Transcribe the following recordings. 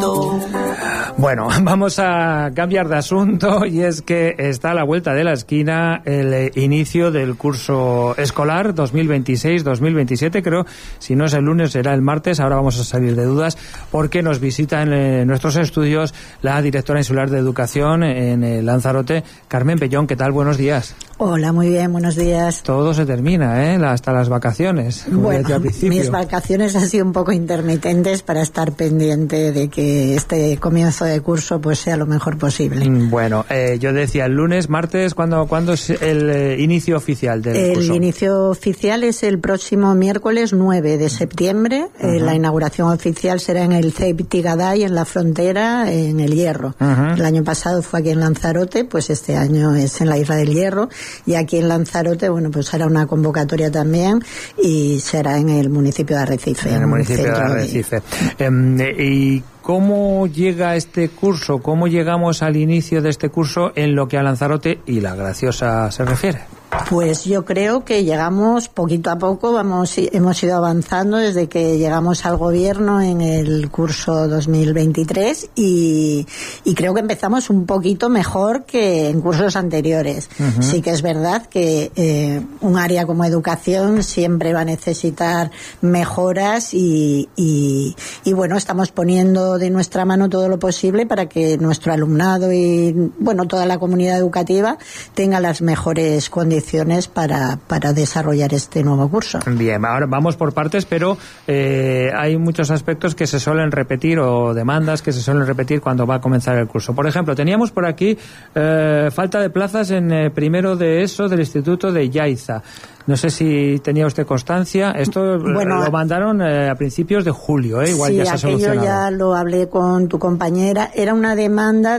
bonito. Bueno, vamos a cambiar de asunto, y es que está a la vuelta de la esquina el inicio del curso escolar 2026-2027, creo, si no es el lunes será el martes. Ahora vamos a salir de dudas porque nos visita en nuestros estudios la directora insular de Educación en Lanzarote, Carmen Pellón. ¿Qué tal? Buenos días. Hola, muy bien, buenos días. Todo se termina, hasta las vacaciones. Bueno, mis vacaciones han sido un poco intermitentes para estar pendiente de que este comienzo de curso pues sea lo mejor posible. Bueno, yo decía el lunes, martes, ¿cuándo es el inicio oficial del curso? El inicio oficial es el próximo miércoles 9 de septiembre. La inauguración oficial será en el CEIP Tigaday, en la frontera, en El Hierro. El año pasado fue aquí en Lanzarote, pues este año es en la Isla del Hierro. Y aquí en Lanzarote, bueno, pues hará una convocatoria también y será en el municipio de Arrecife. En el municipio de Arrecife. ¿Y cómo llega este curso? ¿Cómo llegamos al inicio de este curso en lo que a Lanzarote y La Graciosa se refiere? Pues yo creo que llegamos poquito a poco, hemos ido avanzando desde que llegamos al gobierno en el curso 2023 y creo que empezamos un poquito mejor que en cursos anteriores. Sí que es verdad que un área como educación siempre va a necesitar mejoras y bueno, estamos poniendo de nuestra mano todo lo posible para que nuestro alumnado y bueno, toda la comunidad educativa tenga las mejores condiciones para desarrollar este nuevo curso. Bien, ahora vamos por partes, pero hay muchos aspectos que se suelen repetir o demandas que se suelen repetir cuando va a comenzar el curso. Por ejemplo, teníamos por aquí falta de plazas en primero de ESO del Instituto de Yaiza. No sé si tenía usted constancia. Esto lo mandaron a principios de julio, igual sí, ya se ha solucionado. Sí, ya lo hablé con tu compañera. Era una demanda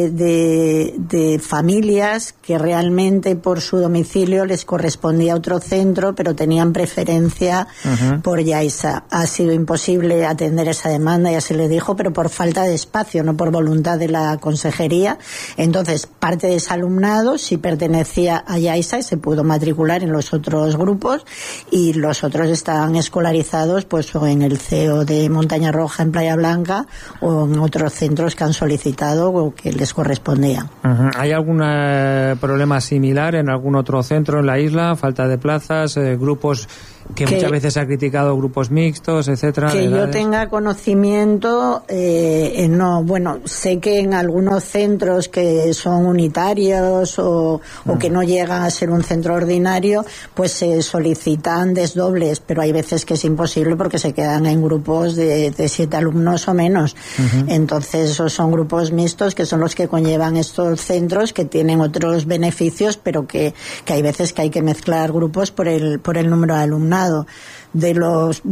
de familias que realmente por su domicilio les correspondía otro centro, pero tenían preferencia por Yaiza. Ha sido imposible atender esa demanda, ya se le dijo, pero por falta de espacio, no por voluntad de la consejería. Entonces, parte de ese alumnado sí pertenecía a Yaiza y se pudo matricular en los otros grupos, y los otros están escolarizados pues o en el CEO de Montaña Roja en Playa Blanca o en otros centros que han solicitado o que les correspondía. ¿Hay algún problema similar en algún otro centro en la isla? ¿Falta de plazas? ¿Grupos que muchas veces se ha criticado, grupos mixtos, etcétera? Que yo tenga conocimiento, no. Bueno, sé que en algunos centros que son unitarios o que no llegan a ser un centro ordinario, pues se solicitan desdobles, pero hay veces que es imposible porque se quedan en grupos de 7 alumnos o menos. Entonces, esos son grupos mixtos que son los que conllevan estos centros que tienen otros beneficios, pero que hay veces que hay que mezclar grupos por el número de alumnado. De los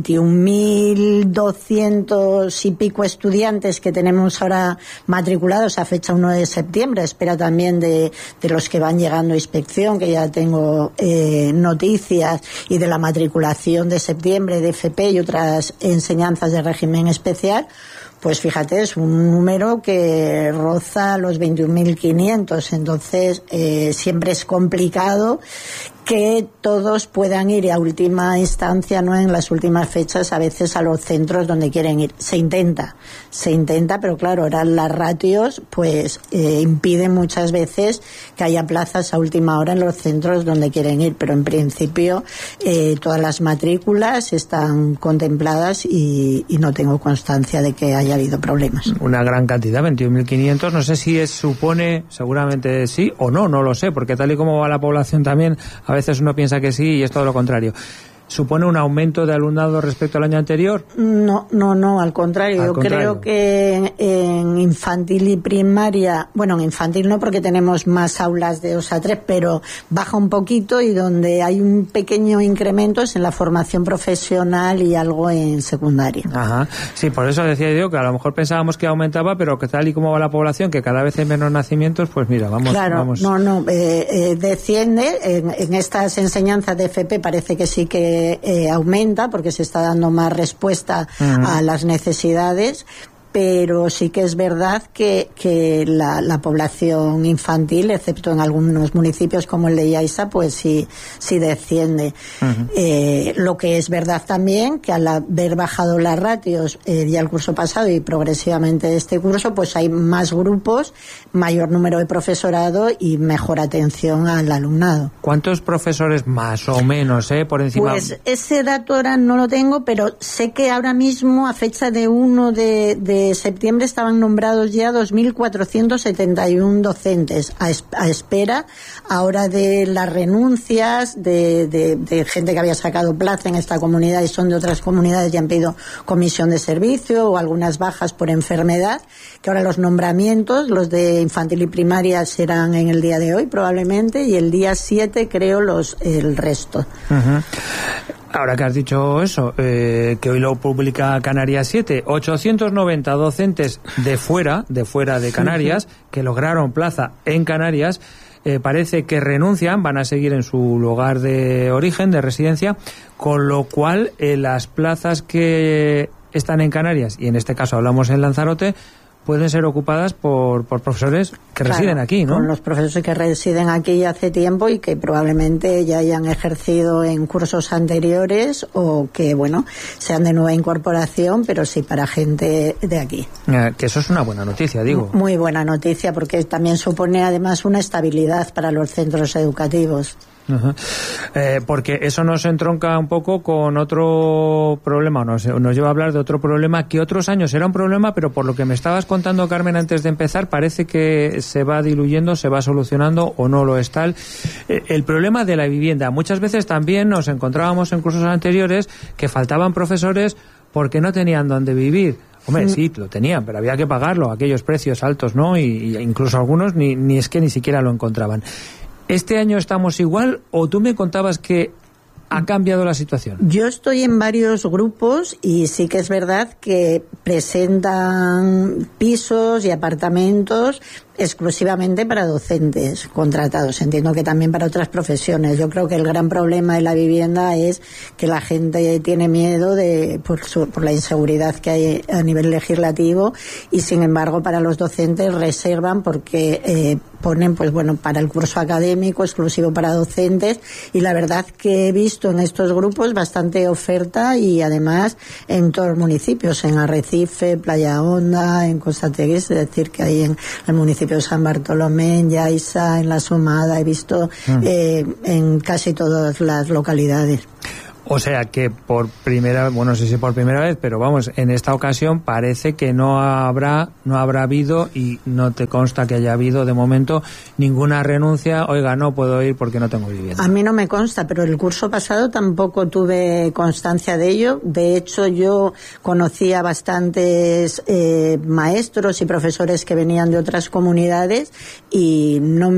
21.200 y pico estudiantes que tenemos ahora matriculados a fecha 1 de septiembre, espera también de los que van llegando a inspección, que ya tengo noticias, y de la matriculación de septiembre de FP y otras enseñanzas de régimen especial, pues fíjate, es un número que roza los 21.500, entonces siempre es complicado que todos puedan ir a última instancia, no en las últimas fechas, a veces a los centros donde quieren ir. Se intenta, pero claro, ahora las ratios pues impiden muchas veces que haya plazas a última hora en los centros donde quieren ir, pero en principio todas las matrículas están contempladas y no tengo constancia de que haya habido problemas. Una gran cantidad, 21.500, no sé si supone, seguramente sí o no lo sé, porque tal y como va la población también, a veces uno piensa que sí y es todo lo contrario. ¿Supone un aumento de alumnado respecto al año anterior? No, al contrario. Creo que en infantil y primaria, bueno, en infantil no porque tenemos más aulas de 2 a 3, pero baja un poquito, y donde hay un pequeño incremento es en la formación profesional y algo en secundaria. Sí, por eso decía yo que a lo mejor pensábamos que aumentaba, pero que tal y como va la población, que cada vez hay menos nacimientos, pues mira, vamos. Claro, desciende. En estas enseñanzas de FP parece que sí que aumenta porque se está dando más respuesta a las necesidades, pero sí que es verdad que la población infantil, excepto en algunos municipios como el de Yaiza, pues sí desciende. Lo que es verdad también que al haber bajado las ratios ya el curso pasado y progresivamente este curso, pues hay más grupos, mayor número de profesorado y mejor atención al alumnado. ¿Cuántos profesores más o menos, por encima? Pues ese dato ahora no lo tengo, pero sé que ahora mismo, a fecha de 1 de septiembre, estaban nombrados ya 2.471 docentes a espera ahora de las renuncias de gente que había sacado plaza en esta comunidad y son de otras comunidades y han pedido comisión de servicio o algunas bajas por enfermedad, que ahora los nombramientos, los de infantil y primaria, serán en el día de hoy probablemente, y el día 7 creo el resto. Ahora que has dicho eso, que hoy lo publica Canarias 7, 890 docentes de fuera de Canarias, que lograron plaza en Canarias, parece que renuncian, van a seguir en su lugar de origen, de residencia, con lo cual las plazas que están en Canarias, y en este caso hablamos en Lanzarote, pueden ser ocupadas por profesores que residen aquí, ¿no? Con los profesores que residen aquí hace tiempo y que probablemente ya hayan ejercido en cursos anteriores o que, bueno, sean de nueva incorporación, pero sí para gente de aquí. Que eso es una buena noticia, digo. Muy buena noticia, porque también supone además una estabilidad para los centros educativos. Porque eso nos entronca un poco con otro problema, nos lleva a hablar de otro problema que otros años era un problema, pero por lo que me estabas contando, Carmen, antes de empezar, parece que se va diluyendo, se va solucionando o no lo es tal. El problema de la vivienda. Muchas veces también nos encontrábamos en cursos anteriores que faltaban profesores porque no tenían dónde vivir. Hombre, sí, lo tenían, pero había que pagarlo, aquellos precios altos, ¿no? Y incluso algunos ni siquiera lo encontraban. ¿Este año estamos igual o tú me contabas que ha cambiado la situación? Yo estoy en varios grupos y sí que es verdad que presentan pisos y apartamentos exclusivamente para docentes contratados. Entiendo que también para otras profesiones. Yo creo que el gran problema de la vivienda es que la gente tiene miedo por la inseguridad que hay a nivel legislativo y, sin embargo, para los docentes reservan porque ponen, pues bueno, para el curso académico exclusivo para docentes, y la verdad que he visto en estos grupos bastante oferta y además en todos los municipios, en Arrecife, Playa Honda, en Costa Teguís, es decir, que hay en el municipio de San Bartolomé, en Yaiza, en La Somada, he visto en casi todas las localidades. O sea que por primera, bueno, no sé si por primera vez, pero vamos, en esta ocasión parece que no habrá habido, y no te consta que haya habido de momento ninguna renuncia. Oiga, no puedo ir porque no tengo vivienda. A mí no me consta, pero el curso pasado tampoco tuve constancia de ello. De hecho, yo conocía bastantes maestros y profesores que venían de otras comunidades y no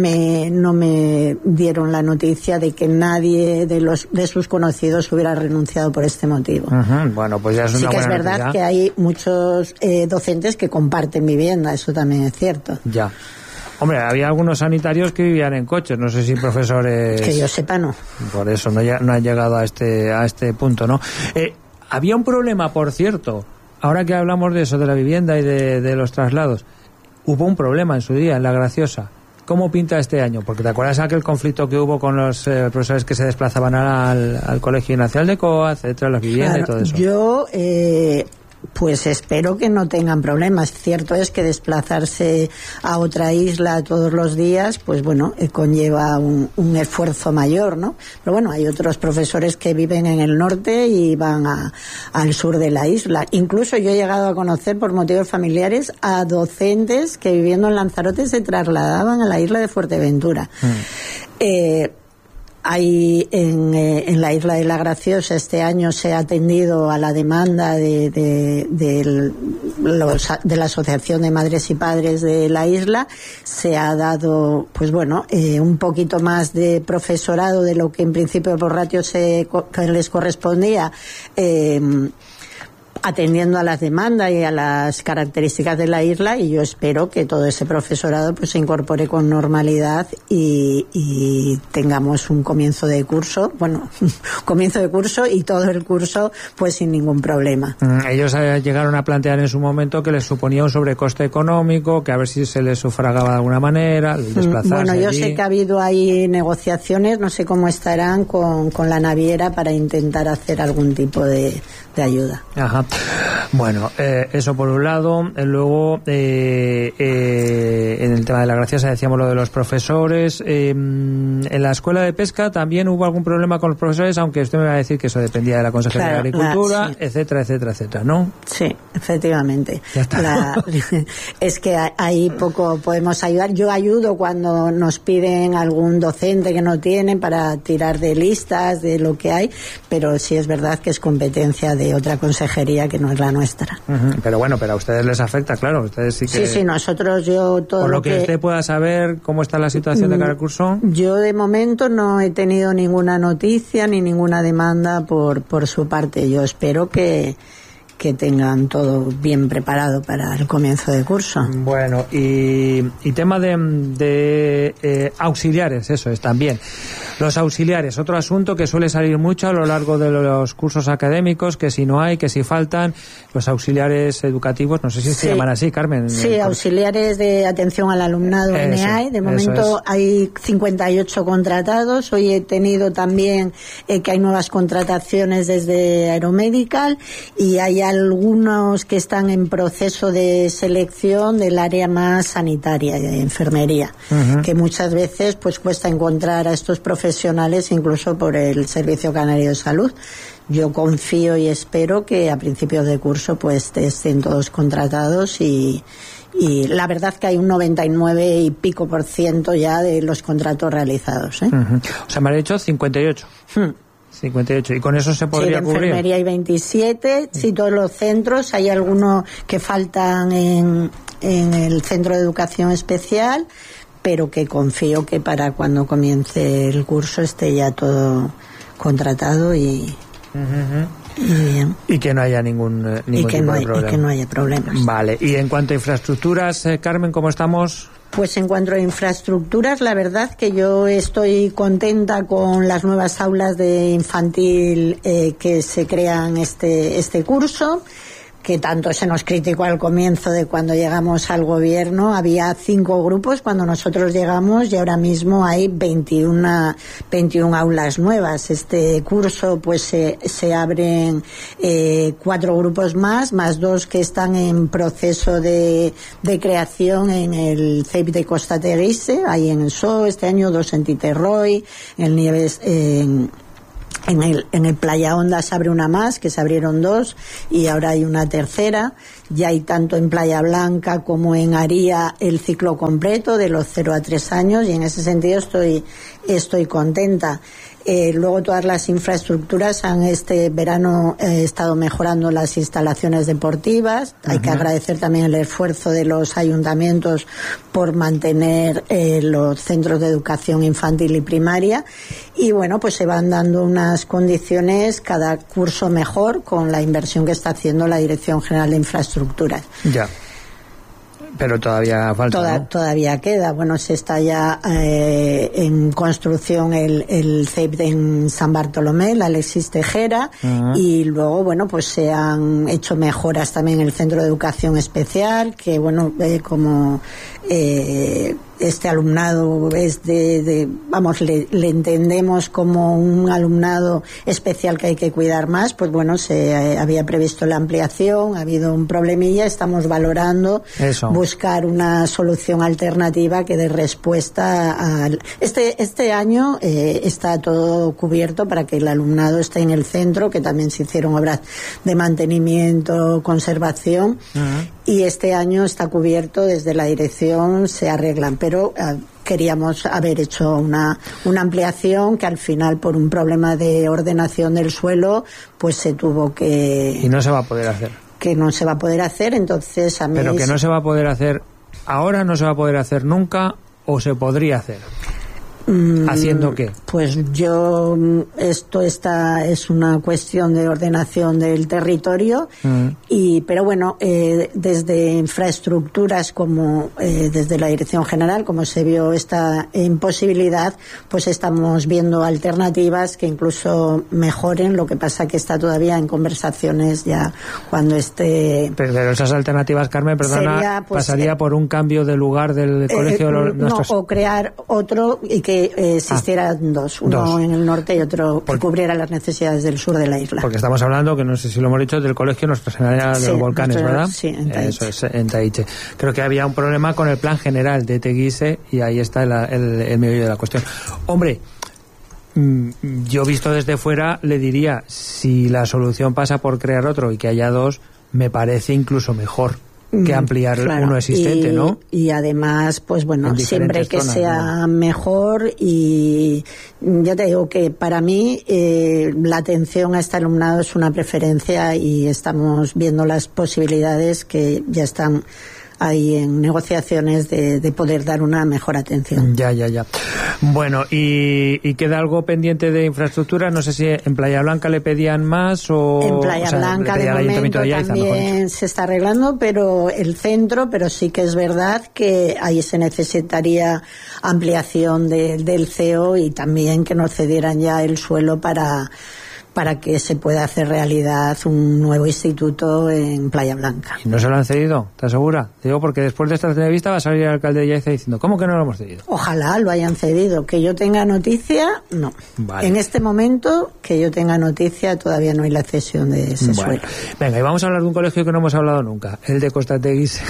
me dieron la noticia de que nadie de sus conocidos hubiera renunciado por este motivo. Bueno, pues ya es una buena noticia. Sí que es verdad que hay muchos docentes que comparten vivienda, eso también es cierto. Ya. Hombre, había algunos sanitarios que vivían en coches, no sé si profesores... Que yo sepa, no. Por eso no ha llegado a este punto, ¿no? Había un problema, por cierto, ahora que hablamos de eso, de la vivienda y de los traslados, hubo un problema en su día, en La Graciosa. ¿Cómo pinta este año? Porque te acuerdas aquel conflicto que hubo con los profesores que se desplazaban al Colegio Nacional de COA, etcétera, las viviendas, claro, y todo eso. Yo pues espero que no tengan problemas. Cierto es que desplazarse a otra isla todos los días, pues bueno, conlleva un esfuerzo mayor, ¿no? Pero bueno, hay otros profesores que viven en el norte y van al sur de la isla. Incluso yo he llegado a conocer, por motivos familiares, a docentes que viviendo en Lanzarote se trasladaban a la isla de Fuerteventura. Hay en la isla de La Graciosa este año se ha atendido a la demanda de la Asociación de Madres y Padres de la isla. Se ha dado, pues bueno, un poquito más de profesorado de lo que en principio por ratio les correspondía, atendiendo a las demandas y a las características de la isla, y yo espero que todo ese profesorado pues se incorpore con normalidad y tengamos un comienzo de curso y todo el curso pues sin ningún problema. Ellos llegaron a plantear en su momento que les suponía un sobrecoste económico, que a ver si se les sufragaba de alguna manera el desplazarse. Bueno, yo allí. sé que ha habido ahí negociaciones, no sé cómo estarán con la naviera para intentar hacer algún tipo de ayuda. Ajá. Bueno, eso por un lado. Luego, en el tema de la graciosa decíamos lo de los profesores. En la escuela de pesca también hubo algún problema con los profesores, aunque usted me va a decir que eso dependía de la Consejería de Agricultura, sí, etcétera, ¿no? Sí, efectivamente. Ya está. Es que ahí poco podemos ayudar. Yo ayudo cuando nos piden algún docente que no tienen para tirar de listas de lo que hay, pero sí es verdad que es competencia de otra consejería que no es la nuestra. Pero bueno, pero a ustedes les afecta, claro. Ustedes sí que... Sí, nosotros, yo todo por lo que usted pueda saber cómo está la situación de cara al curso. Yo de momento no he tenido ninguna noticia ni ninguna demanda por su parte. Yo espero que tengan todo bien preparado para el comienzo de curso. Bueno, y tema de auxiliares, eso es también. Los auxiliares, otro asunto que suele salir mucho a lo largo de los cursos académicos, que si no hay, que si faltan, los auxiliares educativos, no sé si se llaman así, Carmen. Sí, auxiliares de atención al alumnado NEAE. De momento hay 58 contratados. Hoy he tenido también que hay nuevas contrataciones desde Aeromedical y hay algunos que están en proceso de selección del área más sanitaria, de enfermería, que muchas veces pues cuesta encontrar a estos profesionales incluso por el Servicio Canario de Salud. Yo confío y espero que a principios de curso pues estén todos contratados y la verdad que hay un 99 y pico % ya de los contratos realizados. O sea, me ha dicho 58. 58, y con eso se podría cubrir. En enfermería hay 27, sí, todos los centros, hay algunos que faltan en el centro de educación especial, pero que confío que para cuando comience el curso esté ya todo contratado y que no haya ningún tipo de problema. Y que no haya problemas. Vale, y en cuanto a infraestructuras, Carmen, ¿cómo estamos? Pues en cuanto a infraestructuras, la verdad que yo estoy contenta con las nuevas aulas de infantil que se crean este curso, que tanto se nos criticó al comienzo de cuando llegamos al gobierno. Había 5 grupos cuando nosotros llegamos y ahora mismo hay 21 aulas nuevas. Este curso pues se abren 4 grupos más 2 que están en proceso de creación en el CEIP de Costa Teguise, ahí en el SO, este año 2 en Titerroy, en el Nieves, en el Playa Honda se abre una más, que se abrieron 2 y ahora hay una tercera. Ya hay tanto en Playa Blanca como en Aría el ciclo completo de los 0 a 3 años y en ese sentido estoy contenta. Luego todas las infraestructuras este verano estado mejorando las instalaciones deportivas. Hay que agradecer también el esfuerzo de los ayuntamientos por mantener los centros de educación infantil y primaria y bueno, pues se van dando unas condiciones cada curso mejor con la inversión que está haciendo la Dirección General de Infraestructuras. Ya. Pero todavía falta, ¿no? Todavía queda. Bueno, se está ya en construcción el CEIP en San Bartolomé, la Alexis Tejera, y luego, bueno, pues se han hecho mejoras también en el Centro de Educación Especial, que, bueno, como este alumnado es vamos, le entendemos como un alumnado especial que hay que cuidar más, pues bueno, se había previsto la ampliación, ha habido un problemilla, estamos valorando buscar una solución alternativa que dé respuesta a... Este año está todo cubierto para que el alumnado esté en el centro, que también se hicieron obras de mantenimiento, conservación, y este año está cubierto desde la dirección, se arreglan, pero queríamos haber hecho una ampliación que al final por un problema de ordenación del suelo pues se tuvo que... Y no se va a poder hacer. Que no se va a poder hacer, entonces a mí... Pero que no se va a poder hacer ahora, no se va a poder hacer nunca, o se podría hacer. ¿Haciendo qué? Pues esto es una cuestión de ordenación del territorio, pero bueno, desde infraestructuras como desde la Dirección General, como se vio esta imposibilidad, pues estamos viendo alternativas que incluso mejoren. Lo que pasa que está todavía en conversaciones ya cuando esté. Pero esas alternativas, Carmen, perdona, sería, pues, pasaría por un cambio de lugar del colegio de nuestros... No, o crear otro y que existieran dos, uno en el norte y otro que cubriera las necesidades del sur de la isla. Porque estamos hablando, que no sé si lo hemos dicho, del colegio Nuestra Señora de los Volcanes, ¿verdad? Sí, en Taiche. Eso es, en Taiche. Creo que había un problema con el plan general de Teguise y ahí está el meollo de la cuestión. Hombre, yo visto desde fuera le diría, si la solución pasa por crear otro y que haya dos, me parece incluso mejor que ampliar uno existente, ¿no? Y además, pues bueno, siempre que zonas, sea mejor, y ya te digo que para mí la atención a este alumnado es una preferencia y estamos viendo las posibilidades que ya están ahí en negociaciones de poder dar una mejor atención. Ya. Bueno, y queda algo pendiente de infraestructura. No sé si en Playa Blanca le pedían más o... En Playa Blanca de momento también se está arreglando, pero el centro, pero sí que es verdad que ahí se necesitaría ampliación del CEO y también que nos cedieran ya el suelo para que se pueda hacer realidad un nuevo instituto en Playa Blanca. ¿Y no se lo han cedido? ¿Estás segura? Digo, porque después de esta entrevista va a salir el alcalde de Yaiza diciendo, ¿cómo que no lo hemos cedido? Ojalá lo hayan cedido. Que yo tenga noticia, no. Vale. En este momento, que yo tenga noticia, todavía no hay la cesión de ese suelo. Venga, y vamos a hablar de un colegio que no hemos hablado nunca, el de Costa Teguise.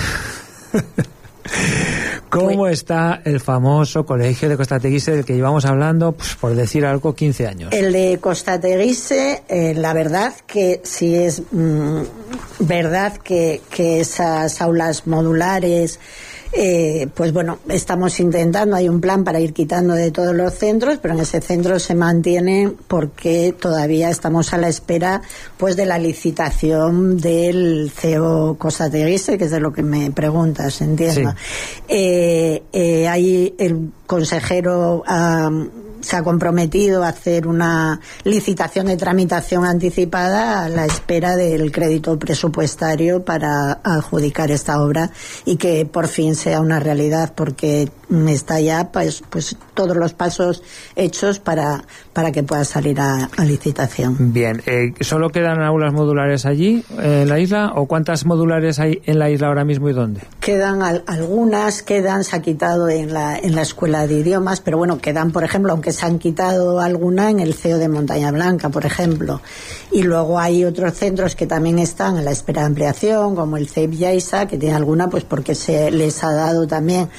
¿Cómo está el famoso colegio de Costa Teguise del que llevamos hablando, pues, por decir algo, 15 años? El de Costa Teguise, la verdad que sí es verdad que esas aulas modulares, pues bueno, estamos intentando, hay un plan para ir quitando de todos los centros, pero en ese centro se mantiene porque todavía estamos a la espera pues de la licitación del CEO Costa Teguise, que es de lo que me preguntas, entiendo. Sí. Ahí el consejero se ha comprometido a hacer una licitación de tramitación anticipada a la espera del crédito presupuestario para adjudicar esta obra y que por fin sea una realidad, porque está ya pues todos los pasos hechos para que pueda salir a licitación. Bien, ¿solo quedan aulas modulares allí en la isla o cuántas modulares hay en la isla ahora mismo y dónde? Quedan algunas, se ha quitado en la escuela de idiomas, pero bueno, quedan, por ejemplo, aunque se han quitado alguna en el CEO de Montaña Blanca, por ejemplo, y luego hay otros centros que también están a la espera de ampliación, como el CEIP Yaiza, que tiene alguna, pues porque se les ha dado también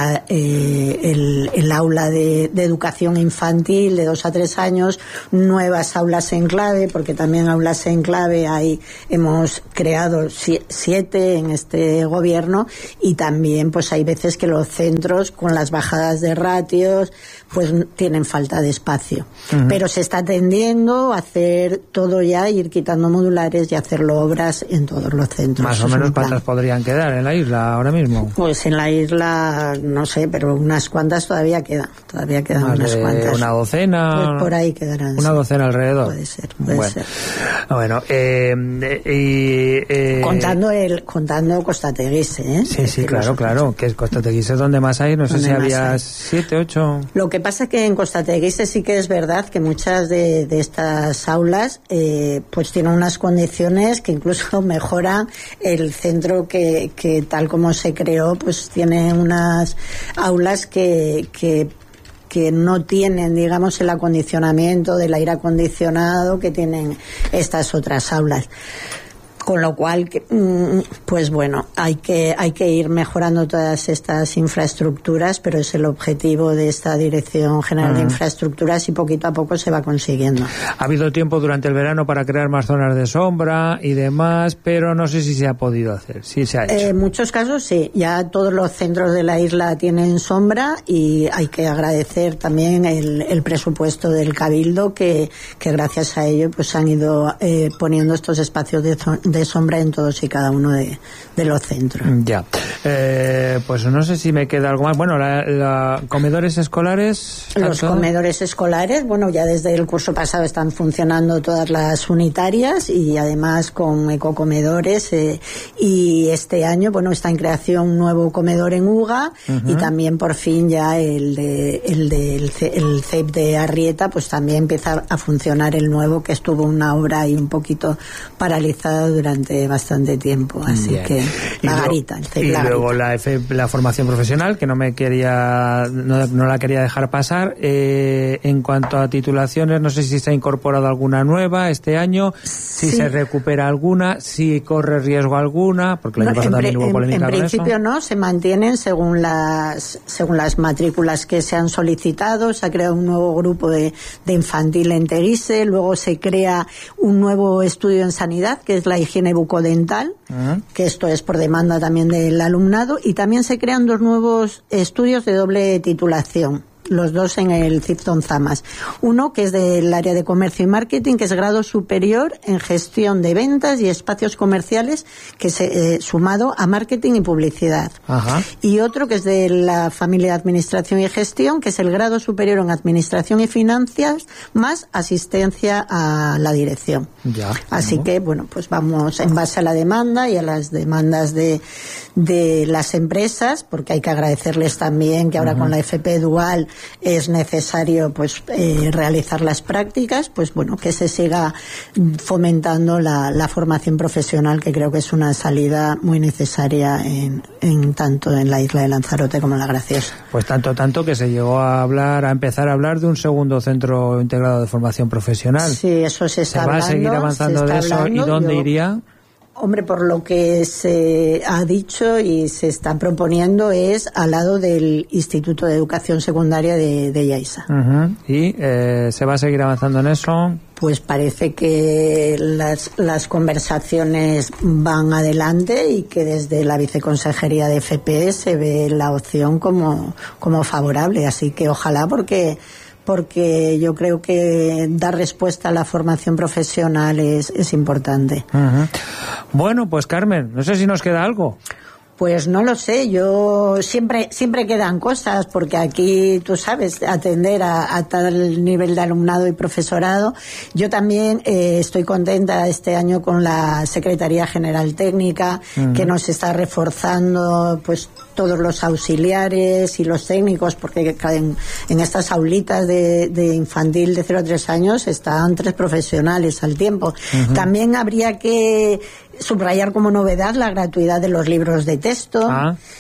el aula de educación infantil de 2 a 3 años, nuevas aulas en clave, porque también aulas en clave hemos creado 7 en este gobierno, y también pues hay veces que los centros con las bajadas de ratios pues tienen falta de espacio. Pero se está tendiendo a hacer todo ya, ir quitando modulares y hacerlo obras en todos los centros. Más o menos, ¿cuántas podrían quedar en la isla ahora mismo? Pues en la isla, no sé, pero unas cuantas todavía quedan unas cuantas. ¿Una docena? Pues por ahí quedarán. ¿Una docena alrededor? Puede ser. Bueno, contando Costa Teguise, ¿eh? Sí, claro, que Costa Teguise es donde más hay, no sé si había 7, 8... Lo que pasa es que en Costa Teguise sí que es verdad que muchas de estas aulas pues tienen unas condiciones que incluso mejoran el centro que tal como se creó, pues tiene unas aulas que no tienen, digamos, el acondicionamiento del aire acondicionado que tienen estas otras aulas. Con lo cual, pues bueno, hay que ir mejorando todas estas infraestructuras, pero es el objetivo de esta Dirección General de Infraestructuras y poquito a poco se va consiguiendo. Ha habido tiempo durante el verano para crear más zonas de sombra y demás, pero no sé si se ha podido hacer, si se ha hecho. En muchos casos sí, ya todos los centros de la isla tienen sombra y hay que agradecer también el presupuesto del Cabildo que gracias a ello pues han ido poniendo estos espacios de sombra en todos y cada uno de los centros. Ya. Pues no sé si me queda algo más. Bueno, comedores escolares. Los comedores escolares, bueno, ya desde el curso pasado están funcionando todas las unitarias y además con ecocomedores, y este año, bueno, está en creación un nuevo comedor en Uga, y también por fin ya el CEIP de Arrieta, pues también empieza a funcionar el nuevo, que estuvo una obra ahí un poquito paralizada durante bastante tiempo, así bien. Que la garita, el CEIP. Y luego la formación profesional, que no la quería dejar pasar. En cuanto a titulaciones, no sé si se ha incorporado alguna nueva este año, si se recupera alguna, si corre riesgo alguna, porque el año pasado también hubo polémica con eso. En principio no, se mantienen según las matrículas que se han solicitado. Se ha creado un nuevo grupo de infantil en Teguise, luego se crea un nuevo estudio en sanidad, que es la higiene bucodental, que esto es por demanda también del alumnado, y también se crean 2 nuevos estudios de doble titulación, los 2 en el CIP Donzamas. Uno que es del área de comercio y marketing, que es grado superior en gestión de ventas y espacios comerciales, que se sumado a marketing y publicidad. Ajá. Y otro que es de la familia de administración y gestión, que es el grado superior en administración y finanzas más asistencia a la dirección. Ya. Así que, bueno, pues vamos en base a la demanda y a las demandas de las empresas, porque hay que agradecerles también que ahora con la FP dual es necesario pues realizar las prácticas, pues bueno, que se siga fomentando la formación profesional, que creo que es una salida muy necesaria en tanto en la isla de Lanzarote como en La Graciosa. Pues tanto que se llegó a empezar a hablar de un segundo centro integrado de formación profesional. Sí, eso se está hablando. ¿Se va a seguir avanzando de eso? ¿Y dónde iría? Hombre, por lo que se ha dicho y se está proponiendo es al lado del Instituto de Educación Secundaria de Yaiza. ¿Y se va a seguir avanzando en eso? Pues parece que las conversaciones van adelante y que desde la Viceconsejería de FP se ve la opción como favorable, así que ojalá, porque yo creo que dar respuesta a la formación profesional es importante. Bueno, pues Carmen, no sé si nos queda algo. Pues no lo sé, yo siempre quedan cosas, porque aquí, tú sabes, atender a tal nivel de alumnado y profesorado. Yo también estoy contenta este año con la Secretaría General Técnica, que nos está reforzando pues todos los auxiliares y los técnicos, porque en estas aulitas de infantil de 0 a 3 años están 3 profesionales al tiempo. También habría que subrayar como novedad la gratuidad de los libros de texto,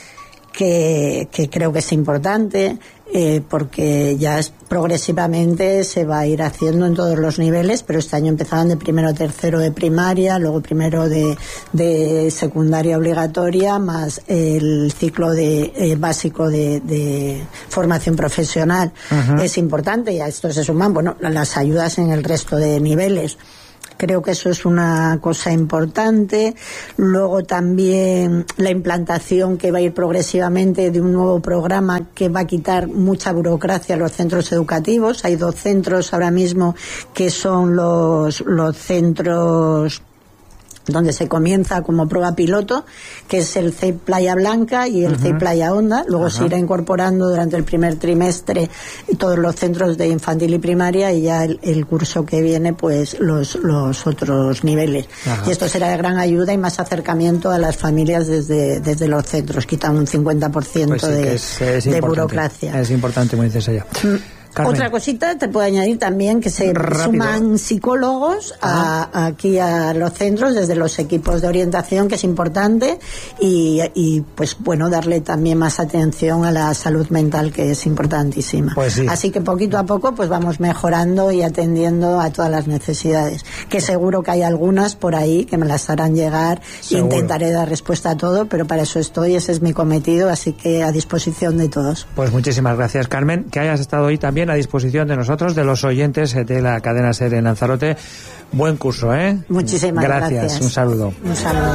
que creo que es importante, porque ya progresivamente se va a ir haciendo en todos los niveles, pero este año empezaban de 1º a 3º de primaria, luego 1º de secundaria obligatoria, más el ciclo básico de formación profesional. Es importante, y a esto se suman, bueno, las ayudas en el resto de niveles. Creo que eso es una cosa importante. Luego también la implantación que va a ir progresivamente de un nuevo programa que va a quitar mucha burocracia a los centros educativos. Hay 2 centros ahora mismo que son los centros donde se comienza como prueba piloto, que es el CEIP Playa Blanca y el CEIP Playa Honda. Luego se irá incorporando durante el primer trimestre todos los centros de infantil y primaria, y ya el curso que viene pues los otros niveles. Y esto será de gran ayuda y más acercamiento a las familias desde los centros, quitan un 50% pues de burocracia. Es importante, como dices ella. Carmen. Otra cosita te puedo añadir también, que se suman psicólogos aquí a los centros desde los equipos de orientación, que es importante, y pues bueno, darle también más atención a la salud mental, que es importantísima. Pues sí. Así que poquito a poco pues vamos mejorando y atendiendo a todas las necesidades, que seguro que hay algunas por ahí que me las harán llegar. Seguro. Intentaré dar respuesta a todo, pero para eso estoy, ese es mi cometido, así que a disposición de todos. Pues muchísimas gracias, Carmen, que hayas estado hoy también a disposición de nosotros, de los oyentes de la cadena SER en Lanzarote. Buen curso, ¿eh? Muchísimas gracias. Un saludo. Un saludo.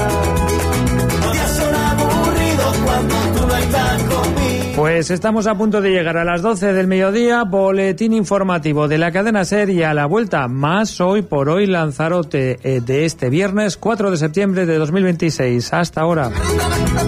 Pues estamos a punto de llegar a las 12 del mediodía, boletín informativo de la cadena SER, y a la vuelta más Hoy por Hoy Lanzarote de este viernes 4 de septiembre de 2026. Hasta ahora.